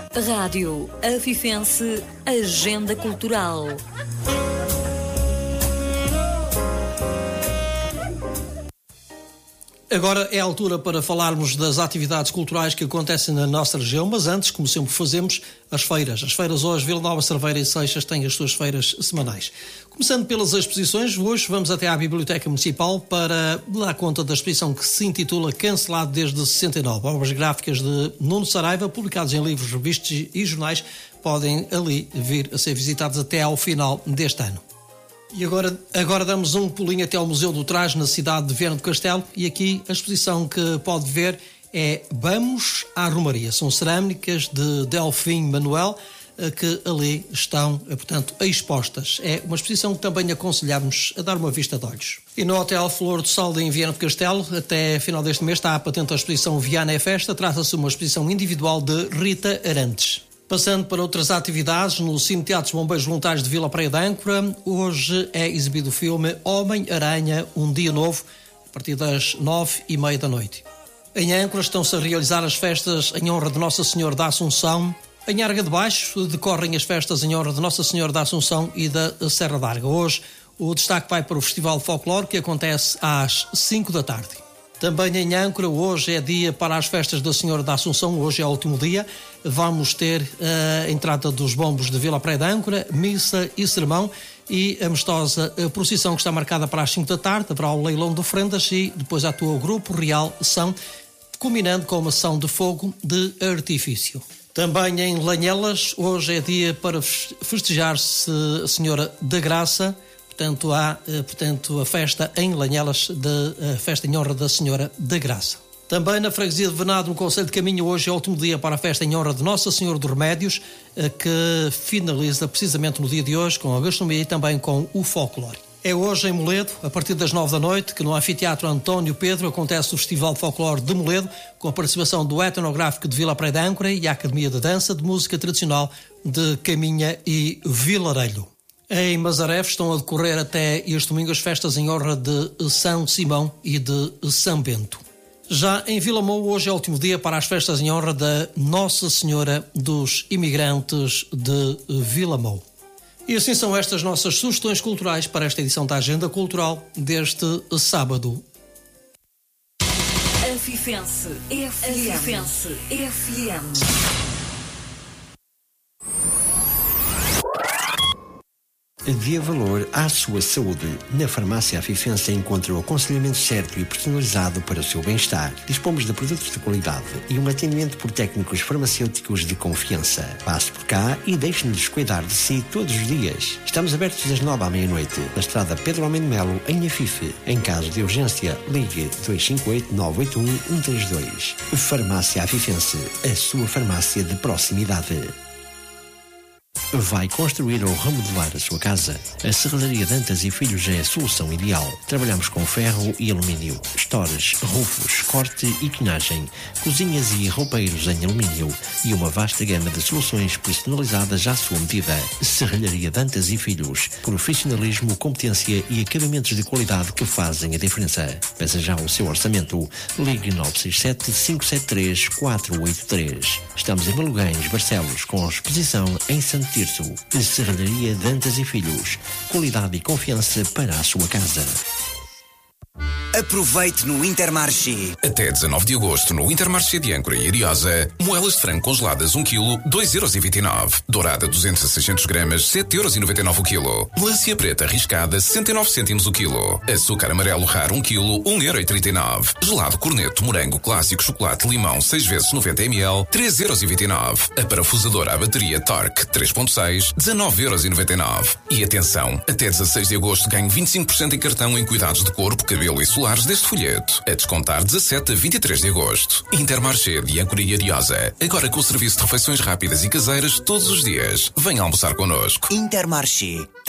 Rádio Afifense Agenda Cultural. Agora é a altura para falarmos das atividades culturais que acontecem na nossa região, mas antes, como sempre fazemos, as feiras. As feiras hoje, Vila Nova, Cerveira e Seixas têm as suas feiras semanais. Começando pelas exposições, hoje vamos até à Biblioteca Municipal para dar conta da exposição que se intitula Cancelado desde 69. Obras gráficas de Nuno Saraiva, publicadas em livros, revistas e jornais, podem ali vir a ser visitados até ao final deste ano. E agora damos um pulinho até ao Museu do Traje, na cidade de Viana do Castelo, e aqui a exposição que pode ver é Vamos à Romaria. São cerâmicas de Delfim Manuel que ali estão, portanto, expostas. É uma exposição que também aconselhamos a dar uma vista de olhos. E no Hotel Flor do Saldo, em Viana do Castelo, até final deste mês está patente a exposição Viana é Festa. Trata-se de uma exposição individual de Rita Arantes. Passando para outras atividades, no Cine Teatro Bombeiros Voluntários de Vila Praia de Âncora, hoje é exibido o filme Homem-Aranha, Um Dia Novo, a partir das 9h30 da noite. Em Âncora estão-se a realizar as festas em honra de Nossa Senhora da Assunção. Em Arga de Baixo decorrem as festas em honra de Nossa Senhora da Assunção e da Serra d'Arga. Hoje o destaque vai para o Festival de Folclore, que acontece às 5 da tarde. Também em Âncora, hoje é dia para as festas da Senhora da Assunção, hoje é o último dia. Vamos ter a entrada dos bombos de Vila Praia de Âncora, missa e sermão e a amistosa procissão que está marcada para as 5 da tarde. Haverá o leilão de ofrendas e depois atua o Grupo Real São, culminando com uma ação de fogo de artifício. Também em Lanhelas, hoje é dia para festejar-se a Senhora da Graça. Portanto, há a festa em Lanhelas, a festa em honra da Senhora da Graça. Também na freguesia de Venado, no Concelho de Caminho, hoje é o último dia para a festa em honra de Nossa Senhora dos Remédios, que finaliza precisamente no dia de hoje com a gastronomia e também com o folclore. É hoje em Moledo, a partir das 9 da noite, que no Anfiteatro António Pedro acontece o Festival de Folclore de Moledo, com a participação do Etnográfico de Vila Praia de Âncora e a Academia de Dança de Música Tradicional de Caminha e Vilarelho. Em Mazaref estão a decorrer até este domingo as festas em honra de São Simão e de São Bento. Já em Vila Moura, hoje é o último dia para as festas em honra da Nossa Senhora dos Imigrantes de Vila Moura. E assim são estas nossas sugestões culturais para esta edição da Agenda Cultural deste sábado. Afifense FM. Dê valor à sua saúde. Na Farmácia Afifense encontra o aconselhamento certo e personalizado para o seu bem-estar. Dispomos de produtos de qualidade e um atendimento por técnicos farmacêuticos de confiança. Passe por cá e deixe-nos cuidar de si todos os dias. Estamos abertos das 9 à meia-noite, na estrada Pedro Almeida Melo, em Afife. Em caso de urgência, ligue 258-981-132. Farmácia Afifense, a sua farmácia de proximidade. Vai construir ou remodelar a sua casa? A Serralharia Dantas e Filhos é a solução ideal. Trabalhamos com ferro e alumínio, estores, rufos, corte e quinagem, cozinhas e roupeiros em alumínio e uma vasta gama de soluções personalizadas à sua medida. Serralharia Dantas e Filhos. Profissionalismo, competência e acabamentos de qualidade que fazem a diferença. Peça já o seu orçamento. Ligue 967-573-483. Estamos em Malugães, Barcelos, com exposição em Santo Tirso. Serralharia Dantas e Filhos. Qualidade e confiança para a sua casa. Aproveite no Intermarché. Até 19 de agosto, no Intermarché de Âncora e Ariosa, moelas de frango congeladas 1 kg, 2,29€. Dourada 200 a 600 gramas, 7,99€ o quilo. Melancia preta riscada, 69 cêntimos o quilo. Açúcar amarelo raro 1 kg, 1,39€. Gelado corneto morango clássico chocolate limão 6 vezes 90 ml, 3,29€. A parafusadora à bateria Torque 3.6, 19,99€. E atenção, até 16 de agosto ganhe 25% em cartão em cuidados de corpo, cabelo e solares deste folheto. A descontar 17 a 23 de agosto. Intermarché de Âncora e Ariosa. Agora com o serviço de refeições rápidas e caseiras todos os dias. Venha almoçar connosco. Intermarché.